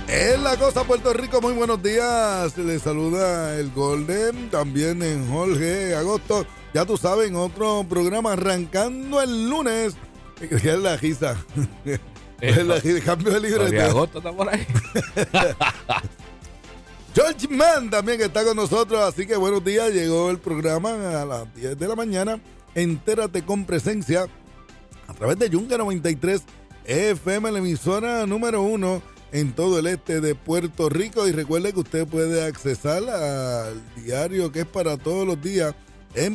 En la costa Puerto Rico, muy buenos días. Les saluda el Golden, también en Jorge Agosto. Ya tú sabes, en otro programa arrancando el lunes. ¿Qué es la risa? Cambio de libreta. Jorge Agosto está por ahí. George Mann también que está con nosotros. Así que buenos días. Llegó el programa a las 10 de la mañana. Entérate con presencia a través de Yunga 93 FM, la emisora número 1 en todo el este de Puerto Rico. Y recuerde que usted puede accesar al diario que es para todos los días en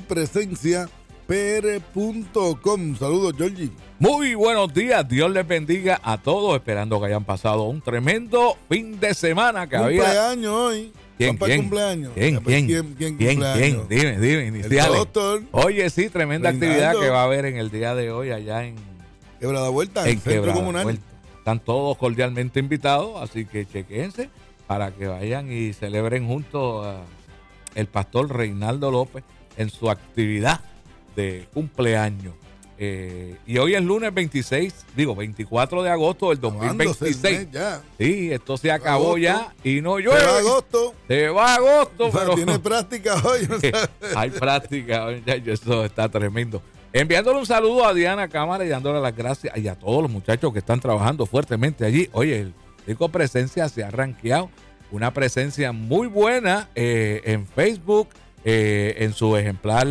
presenciapr.com. Saludos, Georgie. Muy buenos días, Dios les bendiga a todos, esperando que hayan pasado un tremendo fin de semana que había. Cumpleaños hoy. ¿Quién? Cumpleaños. ¿Quién? Cumpleaños? Dime, iniciales. El doctor. Oye, sí, tremenda actividad que va a haber en el día de hoy allá en Quebrada Vuelta, en Centro Comunal. Vuelta. Están todos cordialmente invitados, así que chequense para que vayan y celebren junto a el pastor Reinaldo López en su actividad de cumpleaños. Y hoy es lunes 24 de agosto del 2026. Ya. Sí, esto se acabó ya y no llueve. Se va agosto. Se va agosto, pero tiene práctica hoy. ¿No? Hay práctica hoy, eso está tremendo. Enviándole un saludo a Diana Cámara y dándole las gracias y a todos los muchachos que están trabajando fuertemente allí. Oye, el Rico Presencia se ha rankeado, una presencia muy buena en Facebook, en su ejemplar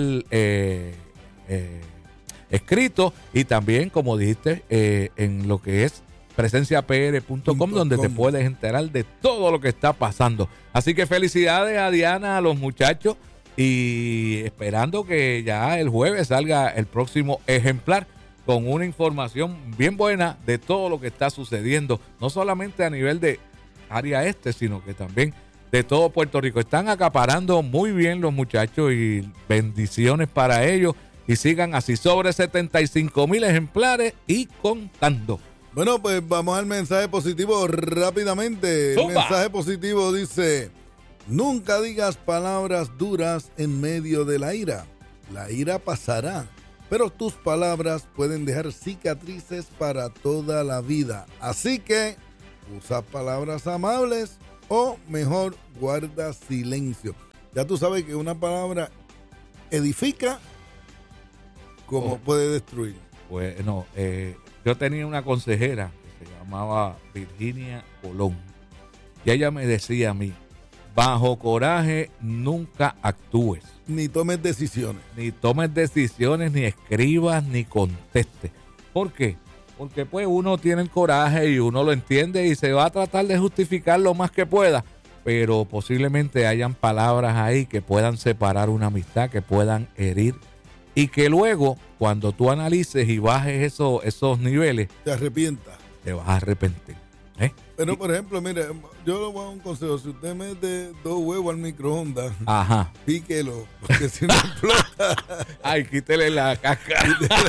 escrito y también, como dijiste, en lo que es presenciapr.com, donde te puedes enterar de todo lo que está pasando. Así que felicidades a Diana, a los muchachos, y esperando que ya el jueves salga el próximo ejemplar con una información bien buena de todo lo que está sucediendo, no solamente a nivel de área este, sino que también de todo Puerto Rico. Están acaparando muy bien los muchachos y bendiciones para ellos. Y sigan así, sobre 75,000 ejemplares y contando. Bueno, pues vamos al mensaje positivo rápidamente. ¡Zumba! El mensaje positivo dice: nunca digas palabras duras en medio de la ira. La ira pasará, pero tus palabras pueden dejar cicatrices para toda la vida. Así que usa palabras amables o mejor guarda silencio. Ya tú sabes que una palabra edifica como puede destruir. Pues no, yo tenía una consejera que se llamaba Virginia Colón y ella me decía a mí: bajo coraje nunca actúes. Ni tomes decisiones. Ni tomes decisiones, ni escribas, ni contestes. ¿Por qué? Porque pues uno tiene el coraje y uno lo entiende y se va a tratar de justificar lo más que pueda, pero posiblemente hayan palabras ahí que puedan separar una amistad, que puedan herir, y que luego, cuando tú analices y bajes esos niveles, te arrepientas. Te vas a arrepentir. Pero, por ejemplo, mire, yo le voy a dar un consejo. Si usted mete 2 huevos al microondas, píquelo, porque si no explota. Ay, quítele la cáscara.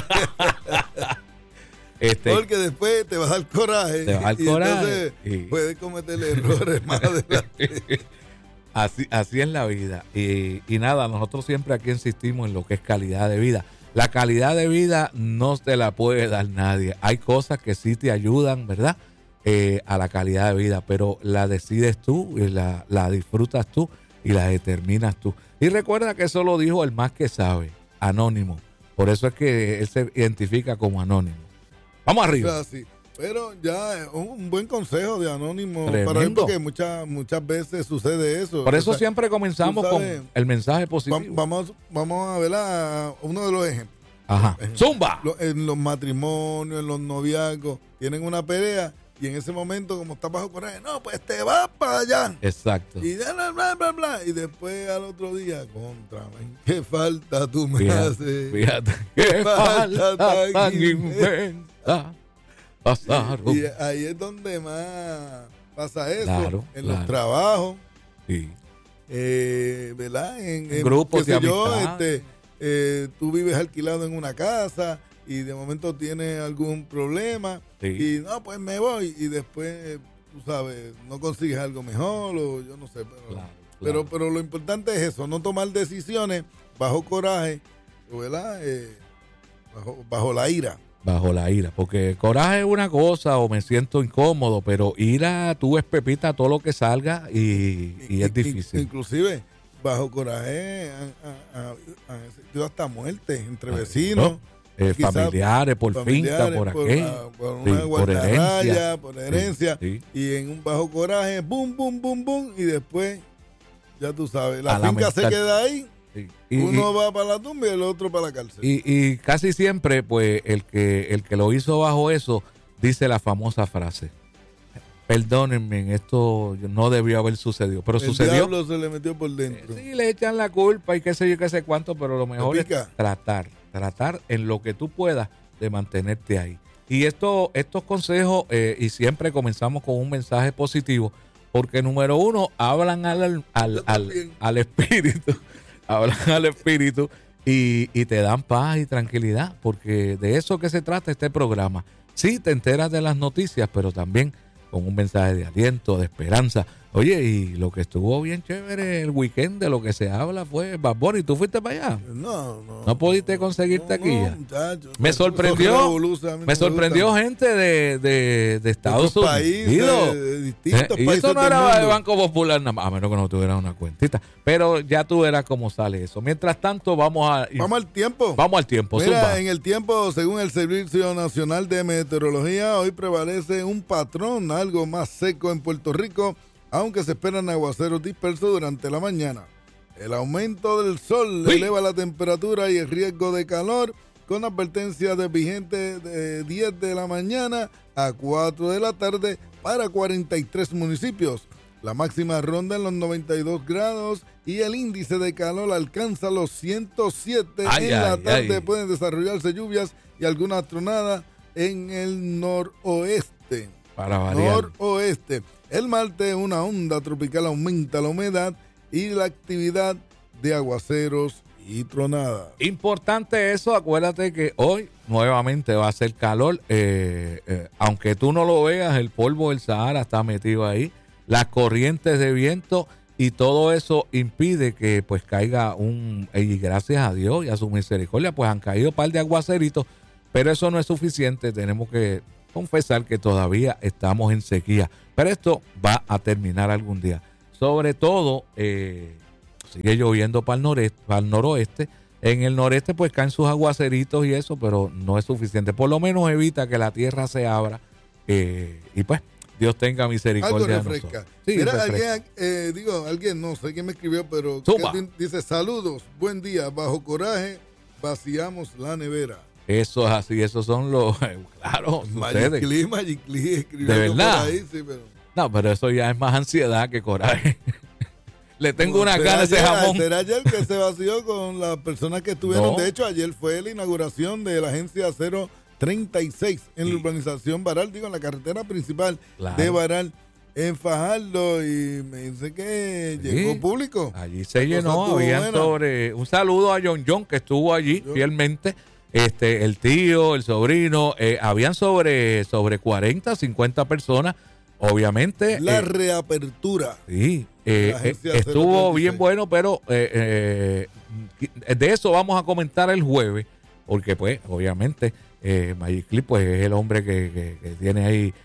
Porque después te va a dar coraje. Te va a dar coraje. Entonces puedes cometer errores más adelante. Así es la vida. Y nada, nosotros siempre aquí insistimos en lo que es calidad de vida. La calidad de vida no te la puede dar nadie. Hay cosas que sí te ayudan, ¿verdad? A la calidad de vida, pero la decides tú y la disfrutas tú y la determinas tú. Y recuerda que eso lo dijo el más que sabe, Anónimo. Por eso es que él se identifica como Anónimo. Vamos arriba. O sea, sí. Pero ya un buen consejo de Anónimo. Tremendo. Para él, porque muchas veces sucede eso. Por eso siempre comenzamos con el mensaje positivo. Vamos a ver uno de los ejemplos. Ajá. ¡Zumba! En los matrimonios, en los noviazgos, tienen una pelea y en ese momento, como está bajo coraje, no, pues te vas para allá. Exacto. Y bla, bla, bla, bla. Y después al otro día, qué falta tú me haces. Fíjate, qué falta tan inmensa. Pasaron. Y ahí es donde más pasa eso. Claro, en los trabajos. Sí. ¿Verdad? En grupos de amistad. Tú vives alquilado en una casa y de momento tienes algún problema y no, pues me voy y después, tú sabes, no consigues algo mejor o yo no sé, pero lo importante es eso, no tomar decisiones bajo coraje, ¿verdad? Bajo la ira. bajo la ira, porque coraje es una cosa o me siento incómodo, pero ira, tú ves Pepita todo lo que salga y es difícil. Inclusive, bajo coraje han existido hasta muerte entre vecinos. Familiares, por finca, por aquel, por una guardarraya, por herencia, sí. Y en un bajo coraje, boom, boom, boom, boom, y después, ya tú sabes, la A finca lamentar. se queda ahí, Sí. uno va para la tumba y el otro para la cárcel. Y casi siempre, pues, el que lo hizo bajo eso, dice la famosa frase: perdónenme, esto no debió haber sucedido, pero el sucedió. diablo se le metió por dentro. Sí, le echan la culpa y qué sé yo, qué sé cuánto, pero lo mejor es pica. tratar en lo que tú puedas de mantenerte ahí. Y estos consejos, y siempre comenzamos con un mensaje positivo, porque número uno, hablan al espíritu, hablan al espíritu y te dan paz y tranquilidad, porque de eso que se trata este programa. Sí, te enteras de las noticias, pero también con un mensaje de aliento, de esperanza. Oye, y lo que estuvo bien chévere el weekend, de lo que se habla, fue Bad Bunny. ¿Tú fuiste para allá? ¿No pudiste conseguir taquilla? Me sorprendió gente de Estados Unidos. De distintos y países eso no del era de mundo. Banco Popular nada más, a menos que no tuvieran una cuentita. Pero ya tú verás cómo sale eso. Mientras tanto, vamos al tiempo. Vamos al tiempo. Mira, zumba. en el tiempo, según el Servicio Nacional de Meteorología, hoy prevalece un patrón algo más seco en Puerto Rico, aunque se esperan aguaceros dispersos durante la mañana. El aumento del sol eleva la temperatura y el riesgo de calor, con advertencia de vigente de 10 de la mañana a 4 de la tarde para 43 municipios. La máxima ronda en los 92 grados y el índice de calor alcanza los 107. En la tarde pueden desarrollarse lluvias y algunas tronadas en el noroeste. Para variar. Noroeste. El martes, una onda tropical aumenta la humedad y la actividad de aguaceros y tronadas. Importante eso, acuérdate que hoy nuevamente va a ser calor. Aunque tú no lo veas, el polvo del Sahara está metido ahí. Las corrientes de viento y todo eso impide que pues caiga y gracias a Dios y a su misericordia, pues han caído un par de aguaceritos, pero eso no es suficiente. Tenemos que confesar que todavía estamos en sequía, pero esto va a terminar algún día. Sobre todo, sigue lloviendo para el noroeste. En el noreste pues caen sus aguaceritos y eso, pero no es suficiente. Por lo menos evita que la tierra se abra y pues Dios tenga misericordia algo de refresca. nosotros. Sí, mira, refresca. alguien, no sé quién me escribió, pero dice: saludos, buen día, bajo coraje vaciamos la nevera. Eso es así, esos son los... Claro, sucede. Magic Lee escribió ¿De verdad? por ahí, sí, pero... No, pero eso ya es más ansiedad que coraje. Le tengo una gana a ese jamón. Será ayer que se vació con las personas que estuvieron. No. De hecho, ayer fue la inauguración de la agencia 036 en la urbanización Baral, en la carretera principal de Baral, en Fajardo, y me dice que llegó público. Allí se llenó, habían un saludo a John que estuvo allí fielmente. El tío, el sobrino, habían sobre 40, 50 personas, obviamente. La reapertura. Sí, estuvo bien bueno, pero de eso vamos a comentar el jueves, porque pues obviamente Magic Clip pues, es el hombre que tiene ahí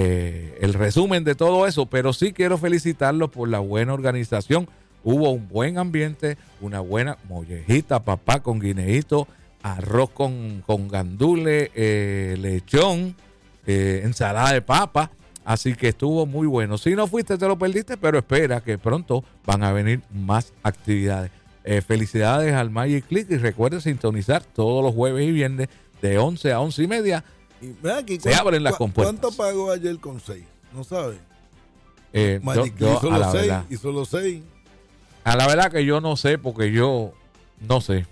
el resumen de todo eso, pero sí quiero felicitarlos por la buena organización. Hubo un buen ambiente, una buena mollejita, papá con guineíto, arroz con gandules, lechón, ensalada de papa. Así que estuvo muy bueno. Si no fuiste, te lo perdiste, pero espera que pronto van a venir más actividades. Felicidades al Magic Click y recuerden sintonizar todos los jueves y viernes de 11 a 11 y media. Aquí, se abren las compuertas. ¿Cuánto pagó ayer con 6? ¿No sabes? Magic Click hizo los 6. A la verdad que yo no sé, porque yo no sé.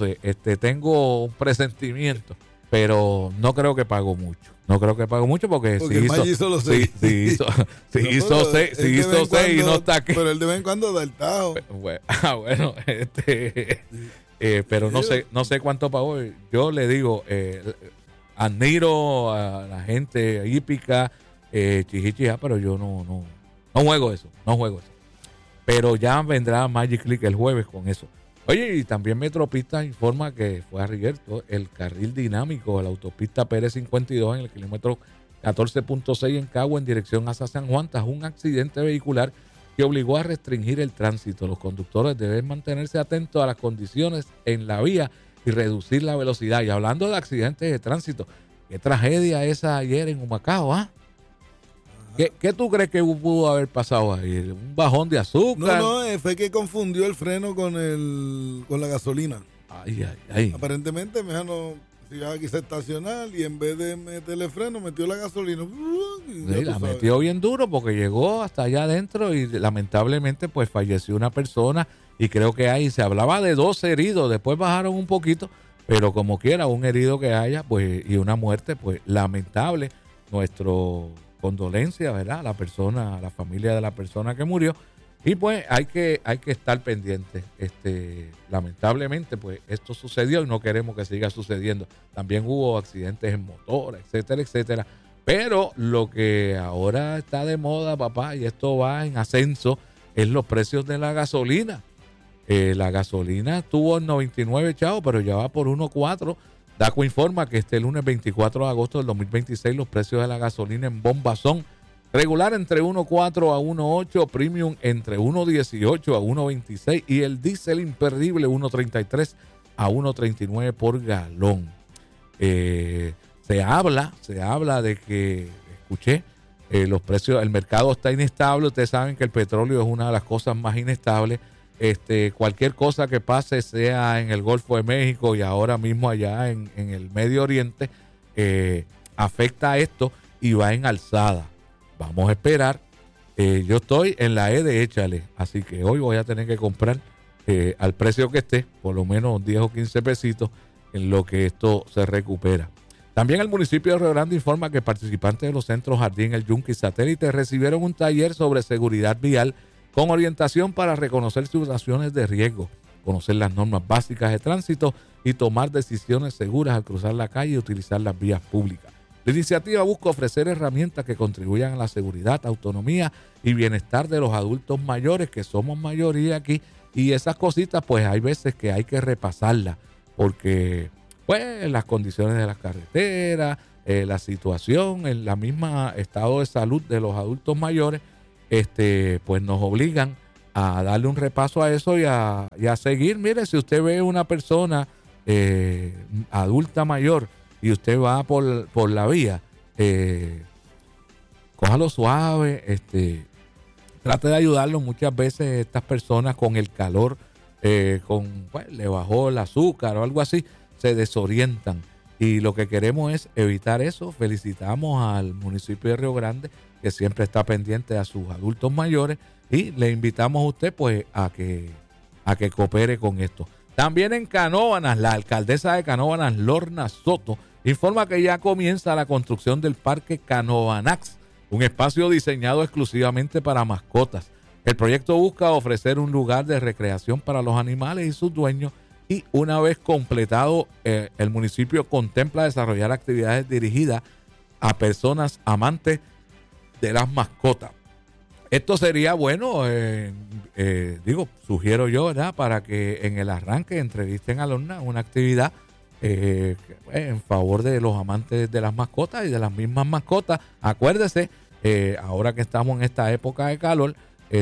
Tengo un presentimiento, pero no creo que pagó mucho. No creo que pagó mucho porque si hizo los 6. Si hizo 6 y no está aquí. Pero él de vez en cuando da el tajo. Bueno, pero no sé cuánto pagó. Yo le digo, admiro a la gente hípica, chichichija, pero yo no juego eso. Pero ya vendrá Magic Click el jueves con eso. Oye, y también Metropista informa que fue a Riguerto el carril dinámico de la autopista Pérez 52 en el kilómetro 14.6 en Cagua en dirección hacia San Juan tras un accidente vehicular que obligó a restringir el tránsito. Los conductores deben mantenerse atentos a las condiciones en la vía y reducir la velocidad. Y hablando de accidentes de tránsito, qué tragedia esa ayer en Humacao, ¿ah? ¿Qué tú crees que pudo haber pasado ahí? ¿Un bajón de azúcar? No, fue que confundió el freno con la gasolina. Ay. Aparentemente, me dijo, si ya quise estacionar y en vez de meterle freno, metió la gasolina. Sí, la metió bien duro porque llegó hasta allá adentro y lamentablemente pues falleció una persona y creo que ahí se hablaba de 2 heridos, después bajaron un poquito, pero como quiera, un herido que haya pues y una muerte pues lamentable. Nuestro condolencia, ¿verdad? A la persona, a la familia de la persona que murió. Y pues hay que estar pendiente. Lamentablemente, pues esto sucedió y no queremos que siga sucediendo. También hubo accidentes en motora, etcétera, etcétera. Pero lo que ahora está de moda, papá, y esto va en ascenso, es los precios de la gasolina. La gasolina estuvo en 99 chavos, pero ya va por 1.4. DACO informa que este lunes 24 de agosto del 2026 los precios de la gasolina en bomba son regular entre 1.4 a 1.8, premium entre 1.18 a 1.26 y el diésel imperdible 1.33 a 1.39 por galón. Se habla de que, escuché, los precios, el mercado está inestable. Ustedes saben que el petróleo es una de las cosas más inestables. Cualquier cosa que pase, sea en el Golfo de México y ahora mismo allá en el Medio Oriente, afecta a esto y va en alzada. Vamos a esperar. Yo estoy en la E de échale, así que hoy voy a tener que comprar al precio que esté, por lo menos 10 o 15 pesitos en lo que esto se recupera. También el municipio de Río Grande informa que participantes de los centros Jardín, El Yunque y Satélite recibieron un taller sobre seguridad vial con orientación para reconocer situaciones de riesgo, conocer las normas básicas de tránsito y tomar decisiones seguras al cruzar la calle y utilizar las vías públicas. La iniciativa busca ofrecer herramientas que contribuyan a la seguridad, autonomía y bienestar de los adultos mayores, que somos mayoría aquí, y esas cositas pues hay veces que hay que repasarlas, porque pues las condiciones de las carreteras, la situación, el misma estado de salud de los adultos mayores, pues nos obligan a darle un repaso a eso y a seguir. Mire, si usted ve una persona adulta mayor y usted va por la vía, cójalo suave, trate de ayudarlo. Muchas veces estas personas con el calor, le bajó el azúcar o algo así, se desorientan. Y lo que queremos es evitar eso. Felicitamos al municipio de Río Grande, que siempre está pendiente a sus adultos mayores, y le invitamos a usted pues a que coopere con esto. También en Canóvanas, la alcaldesa de Canóvanas, Lorna Soto, informa que ya comienza la construcción del Parque Canovanax, un espacio diseñado exclusivamente para mascotas. El proyecto busca ofrecer un lugar de recreación para los animales y sus dueños, y una vez completado, el municipio contempla desarrollar actividades dirigidas a personas amantes de las mascotas. Esto sería bueno, sugiero yo, ¿verdad?, para que en el arranque entrevisten a Lorna, una actividad en favor de los amantes de las mascotas y de las mismas mascotas. Acuérdese, ahora que estamos en esta época de calor,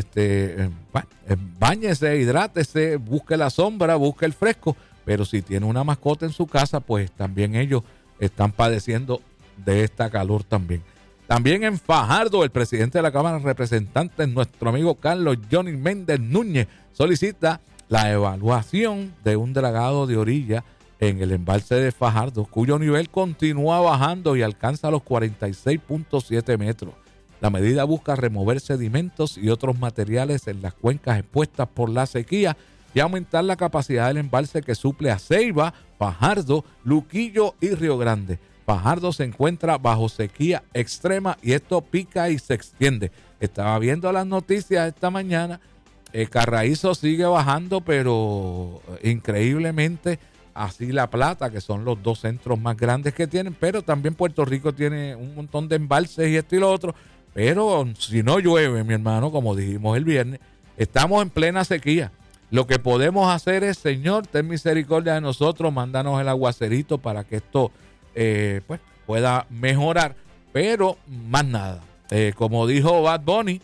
báñese, hidrátese, busque la sombra, busque el fresco, pero si tiene una mascota en su casa, pues también ellos están padeciendo de esta calor también. También en Fajardo, el presidente de la Cámara de Representantes, nuestro amigo Carlos Johnny Méndez Núñez, solicita la evaluación de un dragado de orilla en el embalse de Fajardo, cuyo nivel continúa bajando y alcanza los 46.7 metros. La medida busca remover sedimentos y otros materiales en las cuencas expuestas por la sequía y aumentar la capacidad del embalse que suple a Ceiba, Fajardo, Luquillo y Río Grande. Fajardo se encuentra bajo sequía extrema y esto pica y se extiende. Estaba viendo las noticias esta mañana. Carraízo sigue bajando, pero increíblemente así La Plata, que son los dos centros más grandes que tienen, pero también Puerto Rico tiene un montón de embalses y esto y lo otro. Pero si no llueve, mi hermano, como dijimos el viernes, estamos en plena sequía. Lo que podemos hacer es, Señor, ten misericordia de nosotros, mándanos el aguacerito para que esto pues pueda mejorar, pero más nada. Como dijo Bad Bunny,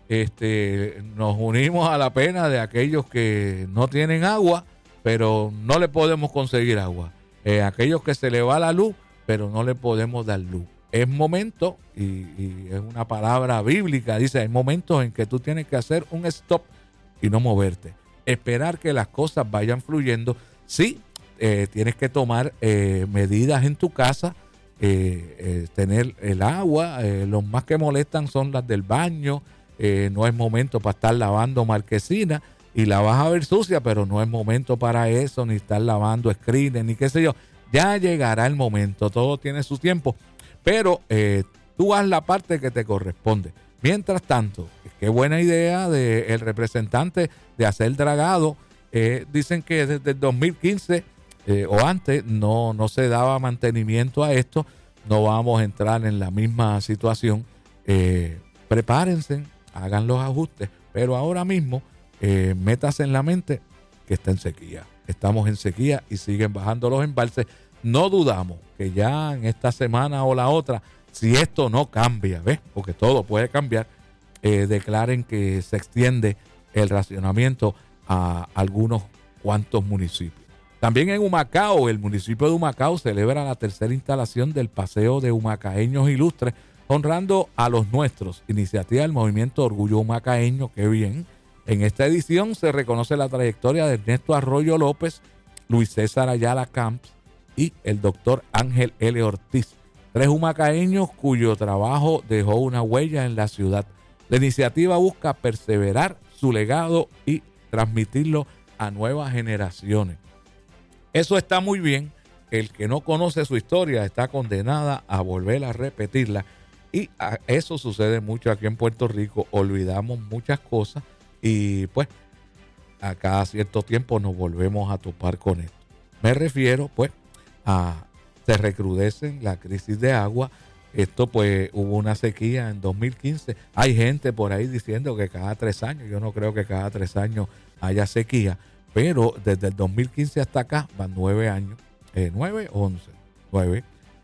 nos unimos a la pena de aquellos que no tienen agua, pero no le podemos conseguir agua. Aquellos que se le va la luz, pero no le podemos dar luz. Es momento, y es una palabra bíblica, dice, hay momentos en que tú tienes que hacer un stop y no moverte. Esperar que las cosas vayan fluyendo. Sí, tienes que tomar medidas en tu casa, tener el agua. Los más que molestan son las del baño. No es momento para estar lavando marquesina y la vas a ver sucia, pero no es momento para eso, ni estar lavando screens, ni qué sé yo. Ya llegará el momento, todo tiene su tiempo, pero tú haz la parte que te corresponde. Mientras tanto, qué buena idea del representante de hacer dragado. Dicen que desde el 2015 o antes no se daba mantenimiento a esto. No vamos a entrar en la misma situación. Prepárense, hagan los ajustes, pero ahora mismo métase en la mente que está en sequía. Estamos en sequía y siguen bajando los embalses. No dudamos que ya en esta semana o la otra, si esto no cambia, ¿ves? Porque todo puede cambiar, declaren que se extiende el racionamiento a algunos cuantos municipios. También en Humacao, el municipio de Humacao celebra la tercera instalación del Paseo de Humacaeños Ilustres, honrando a los nuestros. Iniciativa del Movimiento Orgullo Humacaeño, qué bien. En esta edición se reconoce la trayectoria de Ernesto Arroyo López, Luis César Ayala Camps y el doctor Ángel L. Ortiz, 3 humacaeños cuyo trabajo dejó una huella en la ciudad. La iniciativa busca perseverar su legado y transmitirlo a nuevas generaciones. Eso está muy bien. El que no conoce su historia está condenada a volver a repetirla. Y eso sucede mucho aquí en Puerto Rico. Olvidamos muchas cosas y pues a cada cierto tiempo nos volvemos a topar con esto. Me refiero pues a se recrudecen la crisis de agua. Esto pues hubo una sequía en 2015. Hay gente por ahí diciendo que cada 3 años. Yo no creo que cada 3 años haya sequía. Pero desde el 2015 hasta acá van 9 años. 9 o 11. 9.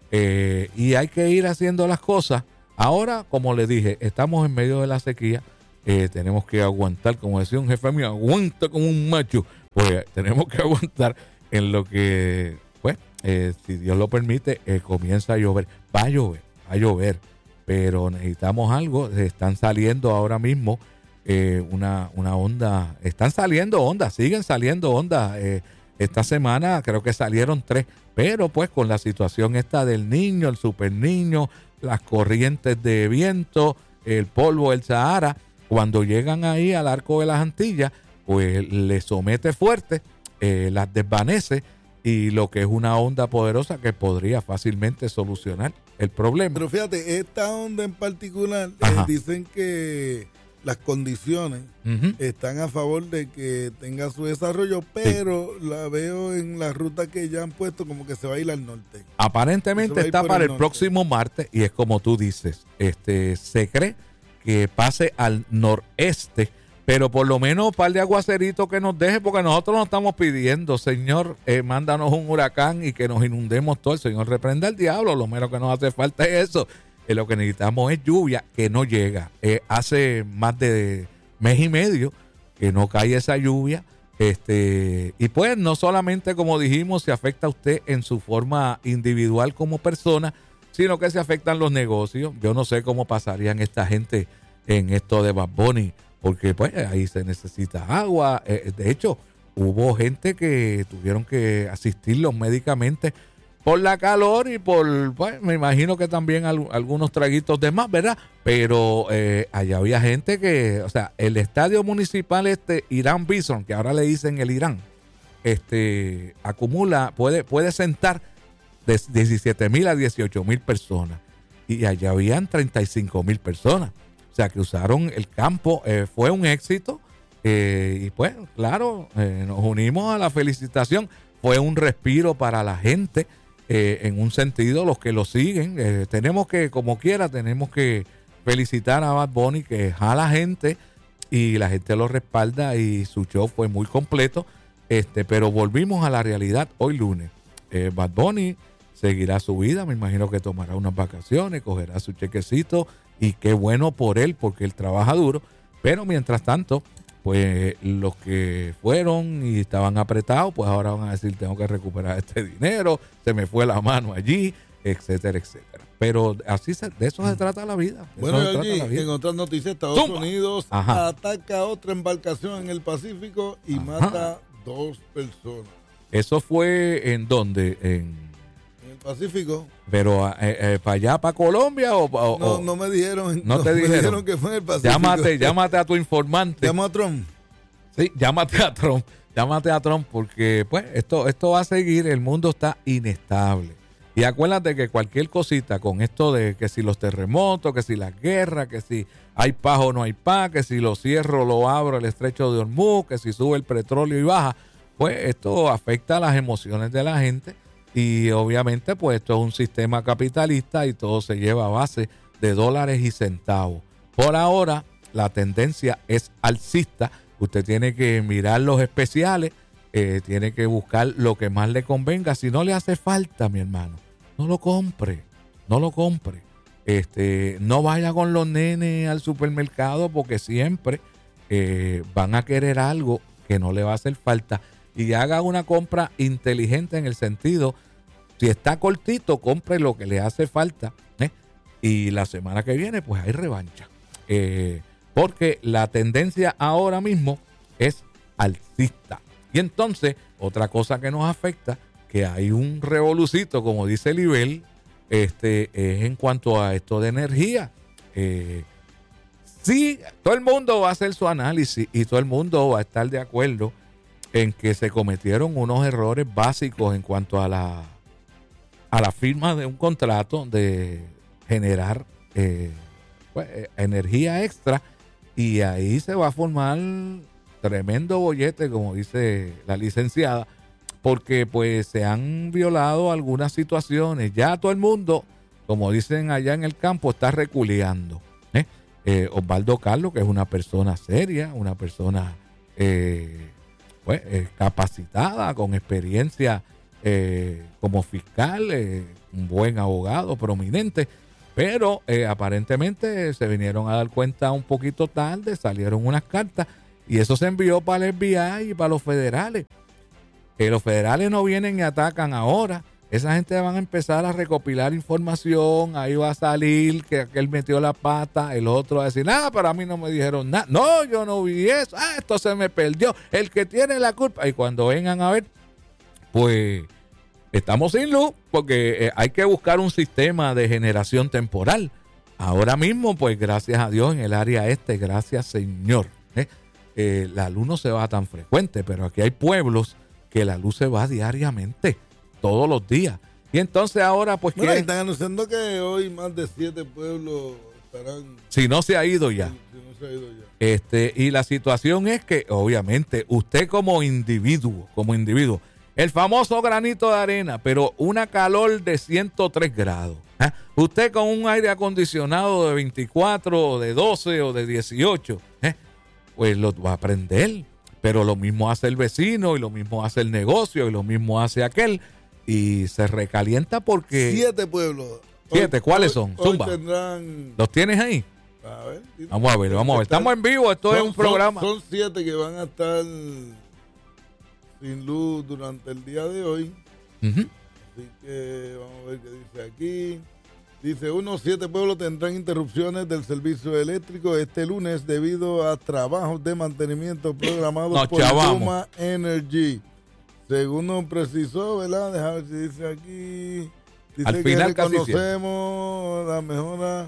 Y hay que ir haciendo las cosas. Ahora, como le dije, estamos en medio de la sequía. Tenemos que aguantar, como decía un jefe mío, aguanta como un macho. Pues tenemos que aguantar en lo que, pues, si Dios lo permite, comienza a llover. Va a llover, pero necesitamos algo. Están saliendo ahora mismo una onda. Están saliendo ondas, siguen saliendo ondas. Esta semana creo que salieron 3, pero pues con la situación esta del Niño, el Super Niño, las corrientes de viento, el polvo del Sahara, cuando llegan ahí al arco de las Antillas, pues les somete fuerte, las desvanece, y lo que es una onda poderosa que podría fácilmente solucionar el problema. Pero fíjate, esta onda en particular, dicen que las condiciones están a favor de que tenga su desarrollo, pero la veo en la ruta que ya han puesto como que se va a ir al norte. Aparentemente está para el próximo martes, y es como tú dices, se cree que pase al noreste, pero por lo menos un par de aguaceritos que nos deje, porque nosotros nos estamos pidiendo, Señor, mándanos un huracán y que nos inundemos todo. El Señor reprenda al diablo, lo menos que nos hace falta es eso. Lo que necesitamos es lluvia, que no llega. Hace más de mes y medio que no cae esa lluvia. Y pues no solamente, como dijimos, se afecta a usted en su forma individual como persona, sino que se afectan los negocios. Yo no sé cómo pasarían esta gente en esto de Bad Bunny, porque pues ahí se necesita agua. De hecho, hubo gente que tuvieron que asistirlos médicamente por la calor y por, pues, me imagino que también algunos traguitos de más, ¿verdad? Pero allá había gente que, o sea, el estadio municipal Irán Bison, que ahora le dicen el Irán, acumula, puede sentar de 17,000 a 18,000 personas. Y allá habían 35,000 personas. O sea, que usaron el campo, fue un éxito. Y pues, claro, nos unimos a la felicitación. Fue un respiro para la gente. En un sentido, los que lo siguen, tenemos que, como quiera, tenemos que felicitar a Bad Bunny, que jala gente y la gente lo respalda y su show fue muy completo. Pero volvimos a la realidad hoy lunes. Bad Bunny seguirá su vida, me imagino que tomará unas vacaciones, cogerá su chequecito y qué bueno por él porque él trabaja duro, pero mientras tanto, pues los que fueron y estaban apretados, pues ahora van a decir tengo que recuperar este dinero, se me fue la mano allí, etcétera, etcétera. Pero de eso se trata la vida. Bueno, allí, en otras noticias, Estados Unidos ataca otra embarcación en el Pacífico y mata 2 personas. ¿Eso fue en dónde? En el Pacífico. ¿Pero para allá, para Colombia? No me dijeron. No te dijeron que fue en el Pacífico. Llámate a tu informante. Llama a Trump. Sí, llámate a Trump. Llámate a Trump porque pues esto va a seguir. El mundo está inestable. Y acuérdate que cualquier cosita con esto de que si los terremotos, que si las guerras, que si hay paz o no hay paz, que si lo cierro o lo abro el estrecho de Hormuz, que si sube el petróleo y baja, pues esto afecta a las emociones de la gente y obviamente pues esto es un sistema capitalista y todo se lleva a base de dólares y centavos. Por ahora la tendencia es alcista, usted tiene que mirar los especiales, tiene que buscar lo que más le convenga. Si no le hace falta, mi hermano, no lo compre. No vaya con los nenes al supermercado porque siempre van a querer algo que no le va a hacer falta. Y haga una compra inteligente en el sentido, si está cortito, compre lo que le hace falta. Y la semana que viene, pues hay revancha. Porque la tendencia ahora mismo es alcista. Y entonces, otra cosa que nos afecta, que hay un revolucito, como dice Libel, es en cuanto a esto de energía. Sí, todo el mundo va a hacer su análisis y todo el mundo va a estar de acuerdo en que se cometieron unos errores básicos en cuanto a la firma de un contrato de generar energía extra, y ahí se va a formar tremendo bollete, como dice la licenciada, porque pues se han violado algunas situaciones. Ya todo el mundo, como dicen allá en el campo, está reculeando. Osvaldo Carlos, que es una persona seria, una persona capacitada, con experiencia como fiscal, un buen abogado, prominente, pero aparentemente se vinieron a dar cuenta un poquito tarde, salieron unas cartas y eso se envió para el FBI y para los federales. Los federales no vienen y atacan ahora. Esa gente van a empezar a recopilar información, ahí va a salir que aquel metió la pata, el otro va a decir, pero a mí no me dijeron nada. No, yo no vi eso. Esto se me perdió. El que tiene la culpa. Y cuando vengan a ver, pues estamos sin luz porque hay que buscar un sistema de generación temporal. Ahora mismo, pues gracias a Dios en el área gracias Señor, la luz no se va tan frecuente, pero aquí hay pueblos que la luz se va diariamente, todos los días. Y entonces ahora, pues bueno, están anunciando que hoy más de 7 pueblos estarán... Si no se ha ido ya. Si no se ha ido ya. Y la situación es que, obviamente, usted como individuo, el famoso granito de arena, pero una calor de 103 grados. Usted con un aire acondicionado de 24 o de 12 o de 18, pues lo va a prender. Pero lo mismo hace el vecino y lo mismo hace el negocio y lo mismo hace aquel. Y se recalienta porque... 7 pueblos. 7, ¿cuáles son? Zumba. Tendrán... ¿Los tienes ahí? A ver. Vamos a ver. Estamos en vivo, esto es un programa. Son 7 que van a estar sin luz durante el día de hoy. Así que vamos a ver qué dice aquí. Dice, unos 7 pueblos tendrán interrupciones del servicio eléctrico este lunes debido a trabajos de mantenimiento programados por Luma Energy. Según nos precisó, ¿verdad? Déjame ver si dice aquí. Dice al final que reconocemos la mejora.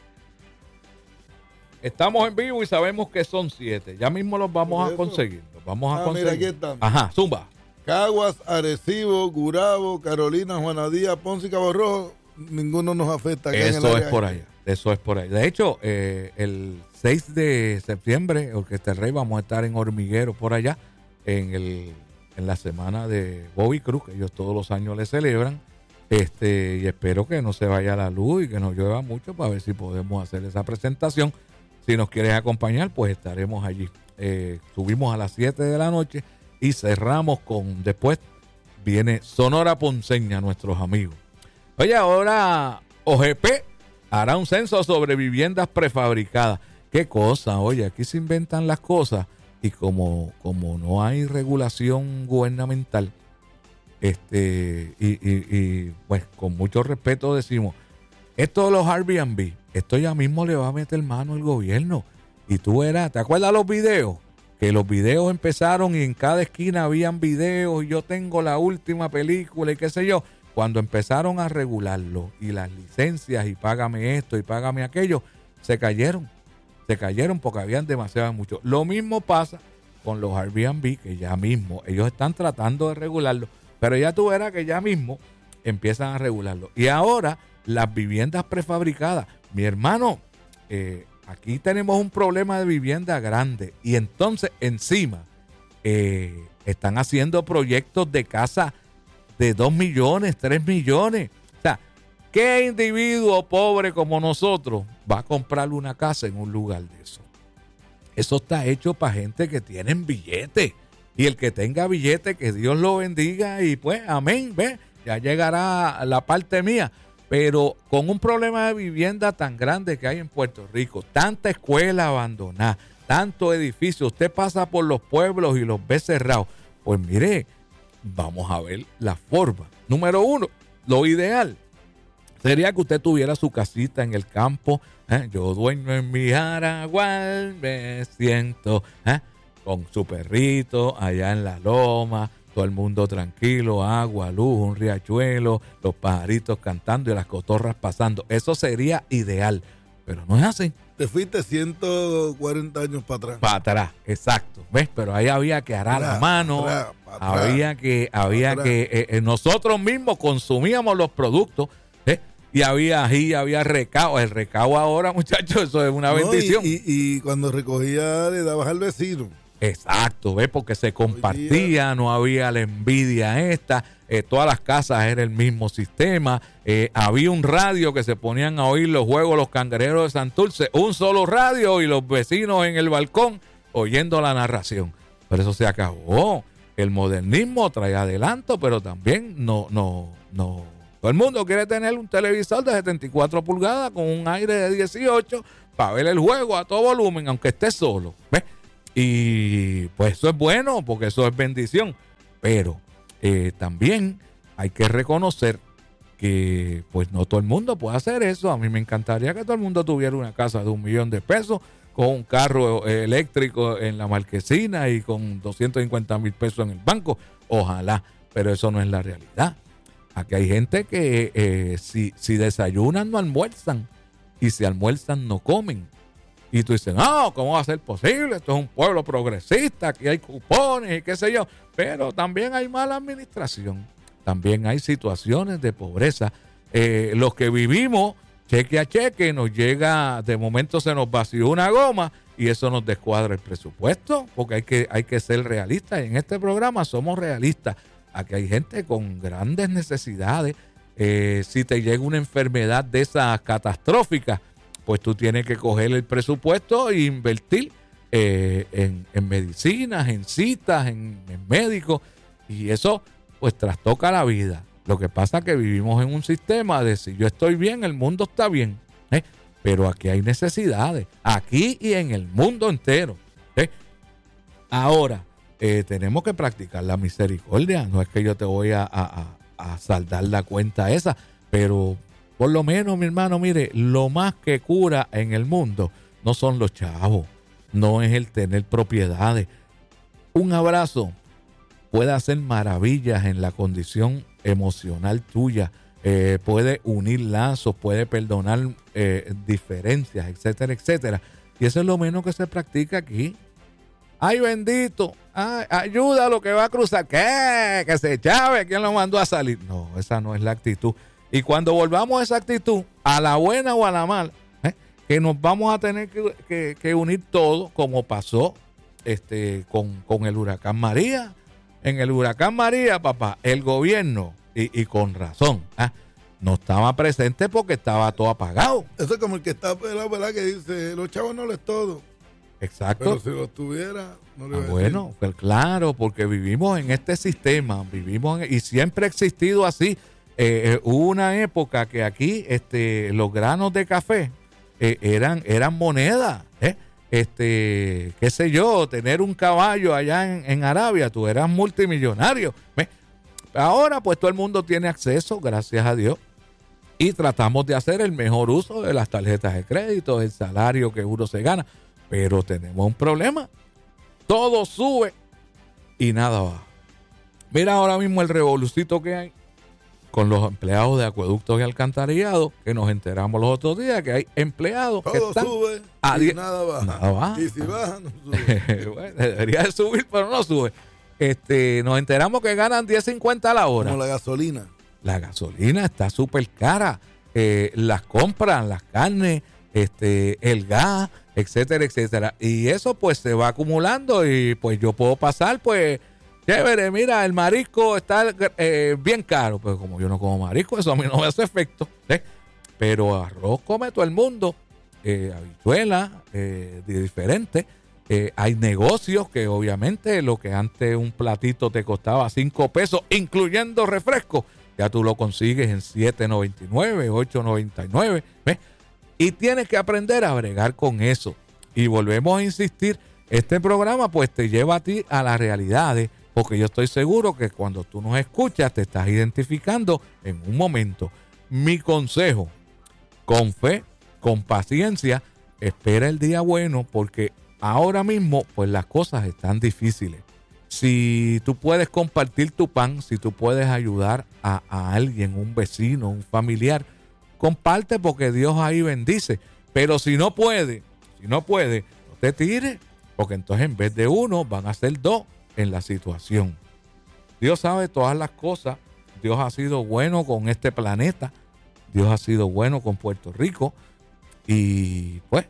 Estamos en vivo y sabemos que son 7. Ya mismo los vamos a conseguir. Mira, aquí están. Ajá, zumba. Caguas, Arecibo, Gurabo, Carolina, Juana Díaz, Ponce y Cabo Rojo. Ninguno nos afecta acá. Eso es por allá. De hecho, el 6 de septiembre, Orquesta Rey, vamos a estar en Hormiguero por allá, en la semana de Bobby Cruz, que ellos todos los años le celebran. Y espero que no se vaya la luz y que no llueva mucho para ver si podemos hacer esa presentación. Si nos quieres acompañar, pues estaremos allí. Subimos a las 7 de la noche y cerramos después viene Sonora Ponceña, nuestros amigos. Oye, ahora OGP hará un censo sobre viviendas prefabricadas. Qué cosa, oye, aquí se inventan las cosas y como no hay regulación gubernamental, pues con mucho respeto decimos, esto de los Airbnb, esto ya mismo le va a meter mano el gobierno. Y tú verás, ¿te acuerdas los videos? Que los videos empezaron y en cada esquina habían videos y yo tengo la última película y qué sé yo. Cuando empezaron a regularlo y las licencias y págame esto y págame aquello, se cayeron porque habían demasiado mucho. Lo mismo pasa con los Airbnb, que ya mismo ellos están tratando de regularlo, pero ya tú verás que ya mismo empiezan a regularlo. Y ahora las viviendas prefabricadas, mi hermano, aquí tenemos un problema de vivienda grande y entonces encima están haciendo proyectos de casa de 2 millones, 3 millones. O sea, ¿qué individuo pobre como nosotros va a comprar una casa en un lugar de eso? Eso está hecho para gente que tienen billete. Y el que tenga billete, que Dios lo bendiga y pues, amén, ve, ya llegará la parte mía. Pero con un problema de vivienda tan grande que hay en Puerto Rico, tanta escuela abandonada, tanto edificio, usted pasa por los pueblos y los ve cerrados. Pues mire, vamos a ver la forma. Número 1, lo ideal sería que usted tuviera su casita en el campo. Yo duermo en mi Jaragual, me siento con su perrito allá en la loma. Todo el mundo tranquilo, agua, luz, un riachuelo, los pajaritos cantando y las cotorras pasando. Eso sería ideal, pero no es así. Te fuiste 140 años para atrás. Para atrás, exacto. ¿Ves? Pero ahí había que arar la mano, había que nosotros mismos consumíamos los productos, y había ají, había recao. El recao ahora, muchachos, eso es una bendición. Y cuando recogía le dabas al vecino. Exacto, ¿ves? Porque se compartía, no había la envidia esta, todas las casas era el mismo sistema, había un radio que se ponían a oír los juegos los cangrejeros de Santurce, un solo radio y los vecinos en el balcón oyendo la narración. Pero eso se acabó. El modernismo trae adelanto, pero también no. Todo el mundo quiere tener un televisor de 74 pulgadas con un aire de 18 para ver el juego a todo volumen, aunque esté solo, ¿ves? Y pues eso es bueno porque eso es bendición, pero también hay que reconocer que pues no todo el mundo puede hacer eso. A mí me encantaría que todo el mundo tuviera una casa de $1 millón con un carro eléctrico en la marquesina y con 250,000 pesos en el banco, ojalá, pero eso no es la realidad. Aquí hay gente que si desayunan no almuerzan y si almuerzan no comen. Y tú dices, no, ¿cómo va a ser posible? Esto es un pueblo progresista, aquí hay cupones y qué sé yo. Pero también hay mala administración, también hay situaciones de pobreza. Los que vivimos cheque a cheque, nos llega, de momento se nos vació una goma y eso nos descuadra el presupuesto, porque hay que ser realistas. Y en este programa somos realistas. Aquí hay gente con grandes necesidades. Si te llega una enfermedad de esas catastróficas, pues tú tienes que coger el presupuesto e invertir en medicinas, en citas, en médicos, y eso pues trastoca la vida. Lo que pasa es que vivimos en un sistema de si yo estoy bien, el mundo está bien, pero aquí hay necesidades, aquí y en el mundo entero. Ahora, tenemos que practicar la misericordia. No es que yo te voy a saldar la cuenta esa, pero por lo menos, mi hermano, mire, lo más que cura en el mundo no son los chavos, no es el tener propiedades. Un abrazo puede hacer maravillas en la condición emocional tuya, puede unir lazos, puede perdonar diferencias, etcétera, etcétera. Y eso es lo menos que se practica aquí. ¡Ay, bendito! Ay, ayuda a lo que va a cruzar. ¿Qué? Que se chave. ¿Quién lo mandó a salir? No, esa no es la actitud. Y cuando volvamos a esa actitud, a la buena o a la mala, que nos vamos a tener que unir todos, como pasó con el huracán María. En el huracán María, papá, el gobierno, y con razón, no estaba presente porque estaba todo apagado. Eso es como el que está pelado, ¿verdad? Que dice, los chavos no les todo. Exacto. Pero si los tuviera, no le iba a decir. Bueno, pues claro, porque vivimos en este sistema, y siempre ha existido así. Hubo una época que aquí los granos de café eran moneda. Qué sé yo, tener un caballo allá en Arabia, tú eras multimillonario. Ahora pues todo el mundo tiene acceso, gracias a Dios, y tratamos de hacer el mejor uso de las tarjetas de crédito, el salario que uno se gana, pero tenemos un problema. Todo sube y nada baja. Mira ahora mismo el revolucito que hay con los empleados de acueductos y alcantarillado, que nos enteramos los otros días que hay empleados todo que están sube y nada baja. Nada baja. Y si baja, no sube. Bueno, debería de subir, pero no sube. Nos enteramos que ganan 10.50 a la hora. Como la gasolina. La gasolina está súper cara. Las compras, las carnes, el gas, etcétera, etcétera. Y eso pues se va acumulando y pues yo puedo pasar, pues, chévere, mira, el marisco está bien caro. Pues como yo no como marisco, eso a mí no me hace efecto. Pero arroz come todo el mundo, habichuelas diferentes. Hay negocios que obviamente lo que antes un platito te costaba 5 pesos, incluyendo refresco, ya tú lo consigues en $7.99, $8.99. ¿Ves? Y tienes que aprender a bregar con eso. Y volvemos a insistir, este programa pues te lleva a ti a las realidades, porque yo estoy seguro que cuando tú nos escuchas te estás identificando en un momento. Mi consejo, con fe, con paciencia, espera el día bueno, porque ahora mismo, pues las cosas están difíciles. Si tú puedes compartir tu pan, si tú puedes ayudar a alguien, un vecino, un familiar, comparte porque Dios ahí bendice. Pero si no puede, no te tires, porque entonces en vez de uno van a ser dos en la situación. Dios sabe todas las cosas. Dios ha sido bueno con este planeta. Dios ha sido bueno con Puerto Rico. Y pues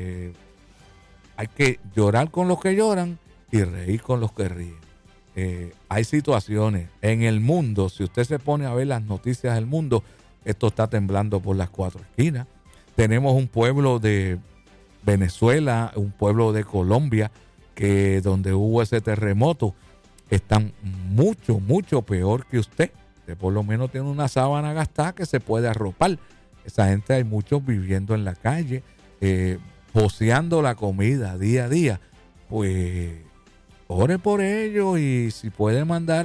hay que llorar con los que lloran y reír con los que ríen. Hay situaciones en el mundo, si usted se pone a ver las noticias del mundo, esto está temblando por las 4 esquinas. Tenemos un pueblo de Venezuela, un pueblo de Colombia, que donde hubo ese terremoto, están mucho, mucho peor que usted, que por lo menos tiene una sábana gastada que se puede arropar. Esa gente, hay muchos viviendo en la calle, poseando la comida día a día. Pues ore por ellos y si puede mandar